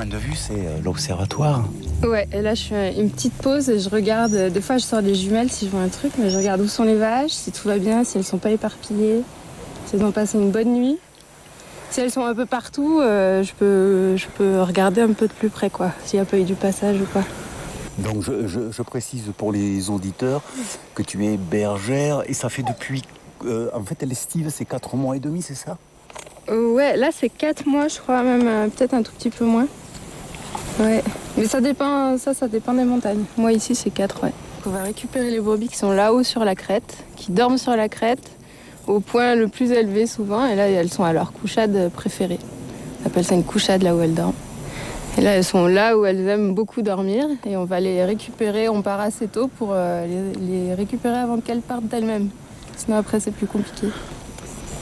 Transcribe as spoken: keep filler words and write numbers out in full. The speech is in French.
point de vue, c'est l'observatoire. Ouais, et là je fais une petite pause et je regarde. Des fois je sors des jumelles si je vois un truc, mais je regarde où sont les vaches, si tout va bien, si elles sont pas éparpillées, si elles ont passé une bonne nuit. Si elles sont un peu partout, euh, je, peux, je peux regarder un peu de plus près, quoi, s'il n'y a pas eu du passage ou pas. Donc je, je, je précise pour les auditeurs que tu es bergère et ça fait depuis... Euh, en fait, l'estive, c'est quatre mois et demi, c'est ça? euh, Ouais, là c'est quatre mois, je crois, même euh, peut-être un tout petit peu moins. Ouais, mais ça dépend, ça, ça dépend des montagnes. Moi ici c'est quatre, ouais. On va récupérer les brebis qui sont là-haut sur la crête, qui dorment sur la crête, au point le plus élevé souvent, et là elles sont à leur couchade préférée. On appelle ça une couchade là où elles dorment. Et là elles sont là où elles aiment beaucoup dormir, et on va les récupérer, on part assez tôt pour euh, les, les récupérer avant qu'elles partent d'elles-mêmes. Sinon après c'est plus compliqué.